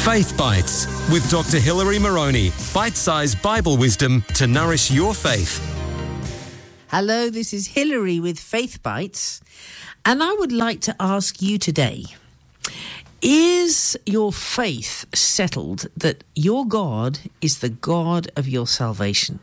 Faith Bites with Dr. Hilary Moroney. Bite-sized Bible wisdom to nourish your faith. Hello, this is Hilary with Faith Bites, and I would like to ask you today, is your faith settled that your God is the God of your salvation?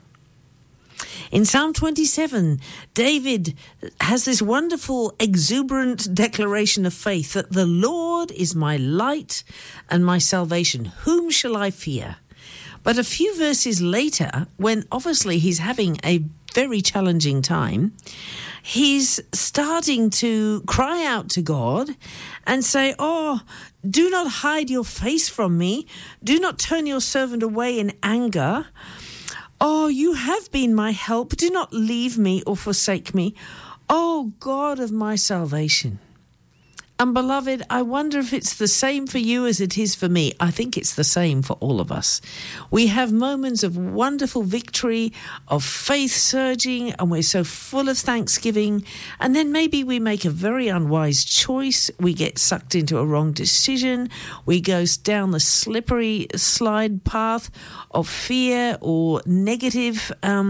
In Psalm 27, David has this wonderful, exuberant declaration of faith that the Lord is my light and my salvation. Whom shall I fear? But a few verses later, when obviously he's having a very challenging time, he's starting to cry out to God and say, "Oh, do not hide your face from me. Do not turn your servant away in anger. Oh, you have been my help. Do not leave me or forsake me. Oh, God of my salvation." And beloved, I wonder if it's the same for you as it is for me. I think it's the same for all of us. We have moments of wonderful victory, of faith surging, and we're so full of thanksgiving. And then maybe we make a very unwise choice. We get sucked into a wrong decision. We go down the slippery slide path of fear or negative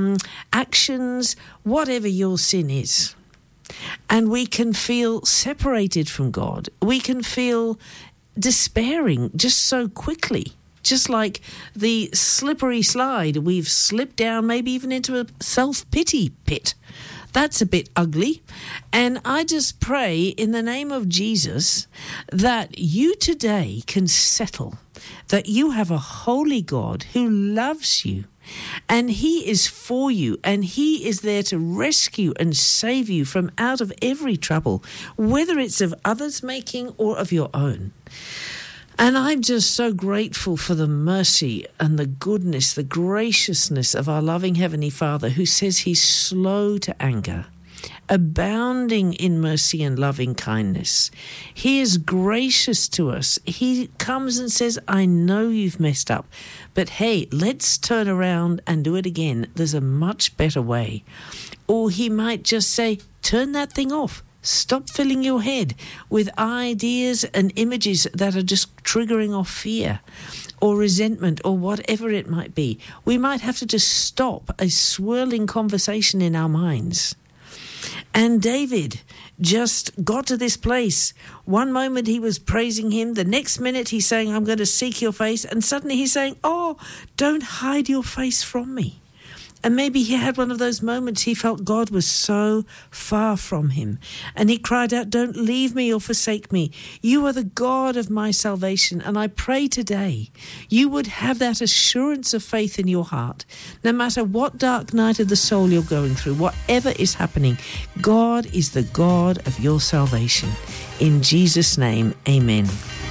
actions, whatever your sin is. And we can feel separated from God. We can feel despairing just so quickly. Just like the slippery slide, we've slipped down maybe even into a self-pity pit. That's a bit ugly. And I just pray in the name of Jesus that you today can settle that you have a holy God who loves you. And he is for you, and he is there to rescue and save you from out of every trouble, whether it's of others' making or of your own. And I'm just so grateful for the mercy and the goodness, the graciousness of our loving Heavenly Father, who says he's slow to anger, abounding in mercy and loving kindness. He is gracious to us. He comes and says, "I know you've messed up, but hey, let's turn around and do it again. There's a much better way." Or he might just say, "Turn that thing off. Stop filling your head with ideas and images that are just triggering off fear or resentment or whatever it might be." We might have to just stop a swirling conversation in our minds. And David just got to this place. One moment he was praising him. The next minute he's saying, "I'm going to seek your face." And suddenly he's saying, "Oh, don't hide your face from me." And maybe he had one of those moments he felt God was so far from him. And he cried out, "Don't leave me or forsake me. You are the God of my salvation." And I pray today you would have that assurance of faith in your heart. No matter what dark night of the soul you're going through, whatever is happening, God is the God of your salvation. In Jesus' name, amen.